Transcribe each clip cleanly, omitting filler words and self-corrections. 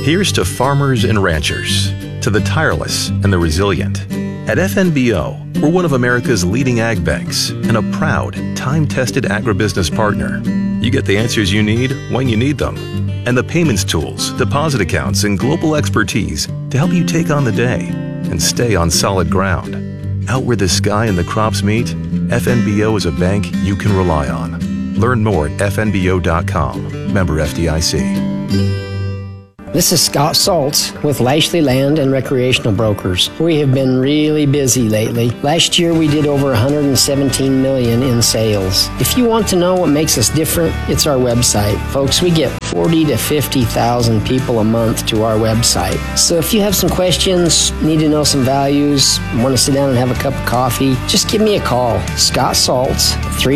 Here's to farmers and ranchers, to the tireless and the resilient. At FNBO, we're one of America's leading ag banks and a proud, time-tested agribusiness partner. You get the answers you need when you need them, and the payments tools, deposit accounts, and global expertise to help you take on the day and stay on solid ground. Out where the sky and the crops meet, FNBO is a bank you can rely on. Learn more at fnbo.com. Member FDIC. This is Scott Saltz with Lashley Land and Recreational Brokers. We have been really busy lately. Last year we did over $117 million in sales. If you want to know what makes us different, it's our website. Folks, we get 40 to 50,000 people a month to our website. So if you have some questions, need to know some values, want to sit down and have a cup of coffee, just give me a call. Scott Saltz,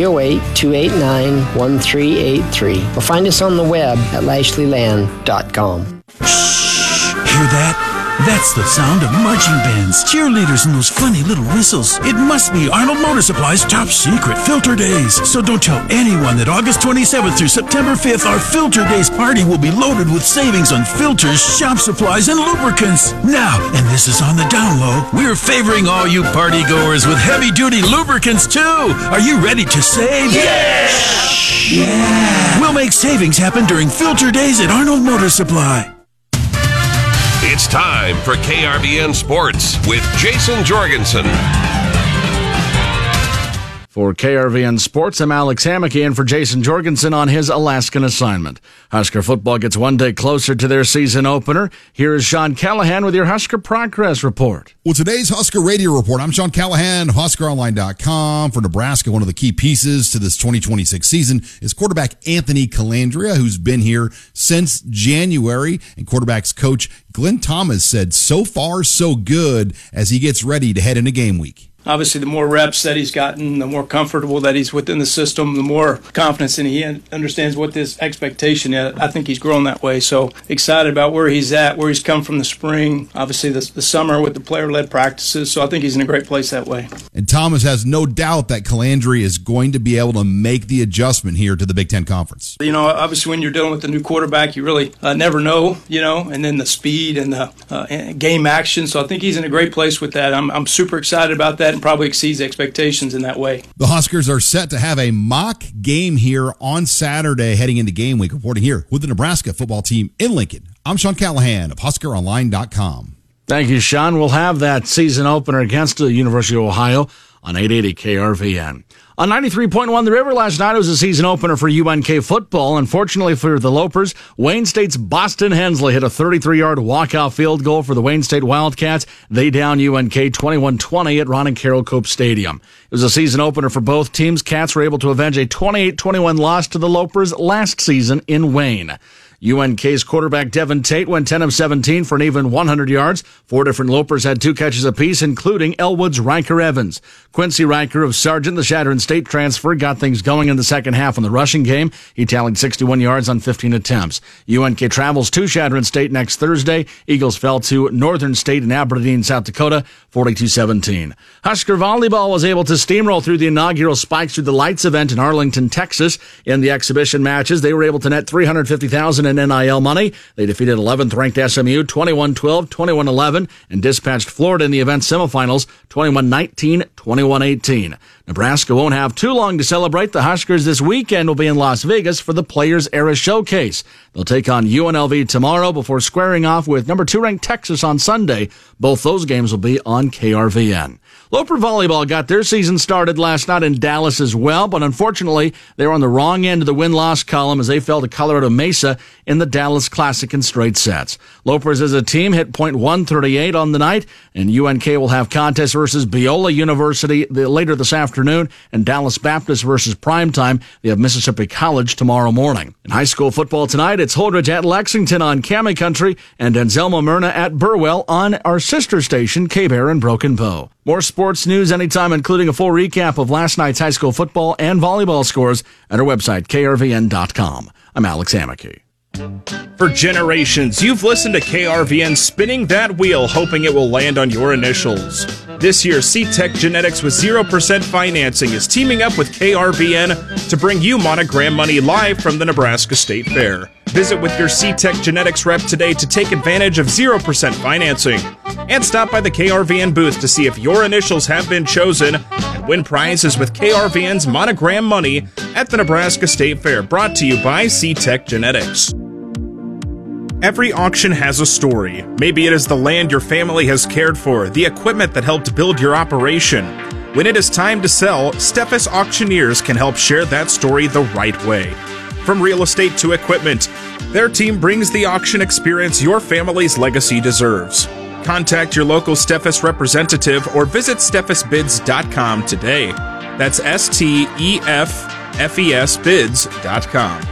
308-289-1383. Or find us on the web at lashleyland.com. Shh! Hear that? That's the sound of marching bands, cheerleaders, and those funny little whistles. It must be Arnold Motor Supply's top secret Filter Days. So don't tell anyone that August 27th through September 5th, our Filter Days party will be loaded with savings on filters, shop supplies, and lubricants. Now, and this is on the down low, we're favoring all you party goers with heavy-duty lubricants, too. Are you ready to save? Yeah! Yeah! We'll make savings happen during Filter Days at Arnold Motor Supply. It's time for KRVN Sports with Jason Jorgensen. For KRVN Sports, I'm Alex Hammock in for Jason Jorgensen on his Alaskan assignment. Husker football gets one day closer to their season opener. Here is Sean Callahan with your Husker Progress Report. Well, today's Husker Radio Report. I'm Sean Callahan, HuskerOnline.com. For Nebraska, one of the key pieces to this 2026 season is quarterback Anthony Calandria, who's been here since January. And quarterbacks coach Glenn Thomas said, so far, so good as he gets ready to head into game week. Obviously, the more reps that he's gotten, the more comfortable that he's within the system, the more confidence in he understands what this expectation is. I think he's grown that way. So excited about where he's at, where he's come from the spring, obviously the summer with the player-led practices. So I think he's in a great place that way. And Thomas has no doubt that Calandria is going to be able to make the adjustment here to the Big Ten Conference. You know, obviously when you're dealing with a new quarterback, you really never know, and then the speed and the game action. So I think he's in a great place with that. I'm super excited about that. And probably exceeds expectations in that way. The Huskers are set to have a mock game here on Saturday heading into game week. Reporting here with the Nebraska football team in Lincoln, I'm Sean Callahan of HuskerOnline.com. Thank you, Sean. We'll have that season opener against the University of Ohio on 880 KRVN. On 93.1 The River last night, it was a season opener for UNK football. Unfortunately for the Lopers, Wayne State's Boston Hensley hit a 33-yard walkout field goal for the Wayne State Wildcats. They down UNK 21-20 at Ron and Carroll Cope Stadium. It was a season opener for both teams. Cats were able to avenge a 28-21 loss to the Lopers last season in Wayne. UNK's quarterback Devin Tate went 10 of 17 for an even 100 yards. Four different Lopers had 2 catches apiece, including Elwood's Riker Evans. Quincy Riker of Sargent, the Chadron State transfer, got things going in the second half in the rushing game. He tallied 61 yards on 15 attempts. UNK travels to Chadron State next Thursday. Eagles fell to Northern State in Aberdeen, South Dakota, 42-17. Husker volleyball was able to steamroll through the inaugural Spikes Through the Lights event in Arlington, Texas. In the exhibition matches, they were able to net $350,000 in NIL money. They defeated 11th-ranked SMU 21-12, 21-11, and dispatched Florida in the event semifinals 21-19, 21-18. Nebraska won't have too long to celebrate. The Huskers this weekend will be in Las Vegas for the Players Era Showcase. They'll take on UNLV tomorrow before squaring off with number 2-ranked Texas on Sunday. Both those games will be on KRVN. Loper Volleyball got their season started last night in Dallas as well, but unfortunately, they were on the wrong end of the win-loss column as they fell to Colorado Mesa in the Dallas Classic in straight sets. Lopers as a team hit .138 on the night, and UNK will have contest versus Biola University later this afternoon, and Dallas Baptist versus Primetime. They have Mississippi College tomorrow morning. In high school football tonight, it's Holdridge at Lexington on Cammie Country, and Anselmo Myrna at Burwell on our sister station, K-Bear and Broken Bow. More sports news anytime, including a full recap of last night's high school football and volleyball scores at our website, krvn.com. I'm Alex Hammocky. For generations, you've listened to KRVN spinning that wheel, hoping it will land on your initials. This year, C-Tech Genetics with 0% financing is teaming up with KRVN to bring you Monogram Money live from the Nebraska State Fair. Visit with your C-Tech Genetics rep today to take advantage of 0% financing. And stop by the KRVN booth to see if your initials have been chosen and win prizes with KRVN's Monogram Money at the Nebraska State Fair, brought to you by C-Tech Genetics. Every auction has a story. Maybe it is the land your family has cared for, the equipment that helped build your operation. When it is time to sell, Steffes Auctioneers can help share that story the right way. From real estate to equipment, their team brings the auction experience your family's legacy deserves. Contact your local Steffes representative or visit steffesbids.com today. That's STEFFES bids.com.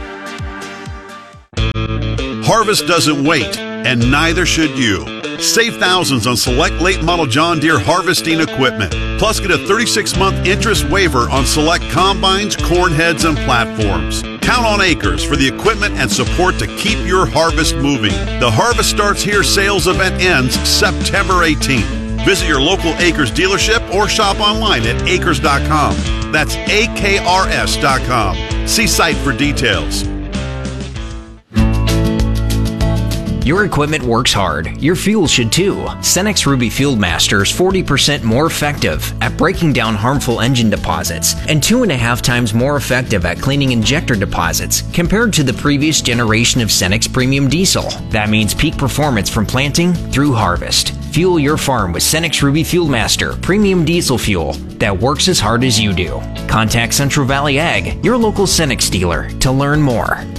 Harvest doesn't wait, and neither should you. Save thousands on select late model John Deere harvesting equipment. Plus, get a 36-month interest waiver on select combines, corn heads, and platforms. Count on Acres for the equipment and support to keep your harvest moving. The Harvest Starts Here sales event ends September 18th. Visit your local Acres dealership or shop online at acres.com. That's AKRS.com. See site for details. Your equipment works hard. Your fuel should too. Cenex Ruby Fieldmaster is 40% more effective at breaking down harmful engine deposits and 2.5 times more effective at cleaning injector deposits compared to the previous generation of Cenex Premium Diesel. That means peak performance from planting through harvest. Fuel your farm with Cenex Ruby Fieldmaster Premium Diesel Fuel that works as hard as you do. Contact Central Valley Ag, your local Cenex dealer, to learn more.